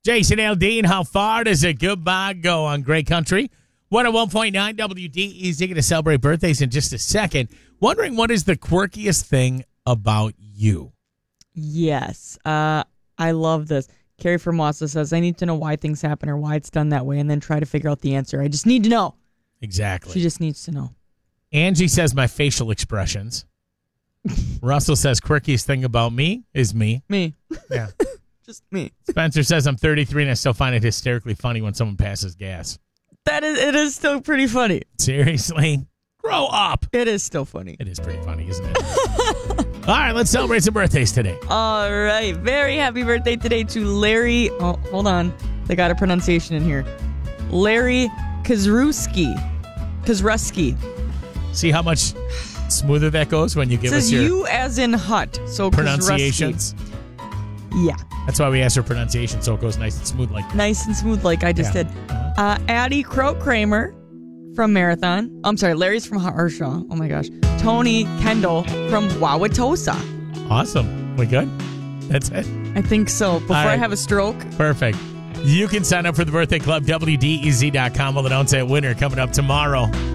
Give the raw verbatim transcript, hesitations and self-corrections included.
Jason Aldean, how far does a goodbye go on Great Country? one oh one point nine W D E Z going to celebrate birthdays in just a second. Wondering what is the quirkiest thing about you? Yes. Uh, I love this. Carrie from Wassa says, I need to know why things happen or why it's done that way and then try to figure out the answer. I just need to know. Exactly. She just needs to know. Angie says my facial expressions. Russell says quirkiest thing about me is me. Me. Yeah. Just me. Spencer says I'm thirty-three and I still find it hysterically funny when someone passes gas. That is, it is still pretty funny. Seriously? Grow up. It is still funny. It is pretty funny, isn't it? All right, let's celebrate some birthdays today. All right. Very happy birthday today to Larry. Oh, hold on. They got a pronunciation in here. Larry Kozrowski. Kozrowski. See how much smoother that goes when you give it says us your you as in hut. So pronunciations. Kozrowski. Yeah. That's why we ask for pronunciation, so it goes nice and smooth like that. Nice and smooth like I just Yeah. did. Uh, Addie Crow Kramer from Marathon. I'm sorry, Larry's from Harshaw. Oh my gosh. Tony Kendall from Wauwatosa. Awesome. We good? That's it? I think so. Before All right. I have a stroke. Perfect. You can sign up for the Birthday Club, W D E Z dot com. Well, the Don't Say It winner coming up tomorrow.